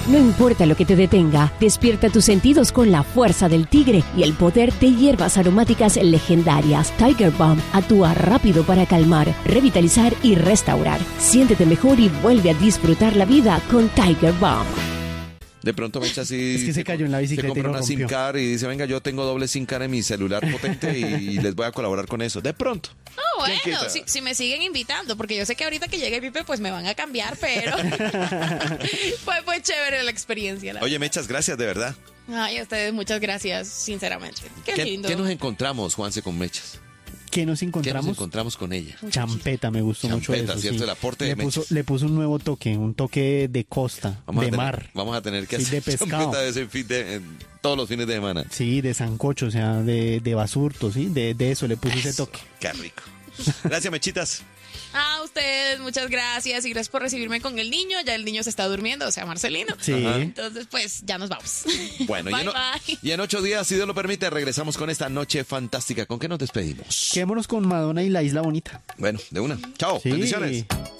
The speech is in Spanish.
No importa lo que te detenga, despierta tus sentidos con la fuerza del tigre y el poder de hierbas aromáticas legendarias. Tiger Balm actúa rápido para calmar, revitalizar y restaurar. Siéntete mejor y vuelve a disfrutar la vida con Tiger Balm. De pronto me echa así. Es que se cayó en la bicicleta se y compra lo una SIM rompió. card y dice, venga, yo tengo doble SIM card en mi celular potente y les voy a colaborar con eso. De pronto. Bueno, quita? si me siguen invitando, porque yo sé que ahorita que llegue Pipe, pues me van a cambiar, pero fue chévere la experiencia. Oye, Mechas, gracias de verdad. Ay, a ustedes muchas gracias, sinceramente. Qué lindo. ¿Qué nos encontramos, Juanse, con Mechas? ¿Qué nos ¿Qué nos encontramos? encontramos con ella? Champeta, me gustó mucho Champeta, eso. ¿cierto? Sí. El aporte de Le puso un nuevo toque, un toque de costa, de mar. Vamos a tener que Sí, hacer de pescado. champeta todos los fines de semana. Sí, de sancocho, o sea, de basurto, sí, de eso le puso ese toque. Qué rico. Gracias, Mechitas. A ustedes, muchas gracias y gracias por recibirme con el niño. Ya el niño se está durmiendo, o sea, Marcelino. Sí. Ajá. Entonces, pues, ya nos vamos. Bueno, Bye, y, bye. y en 8 días, si Dios lo permite, regresamos con esta noche fantástica. ¿Con qué nos despedimos? Quedémonos con Madonna y la Isla Bonita. Bueno, de una. Chao. Sí. Bendiciones.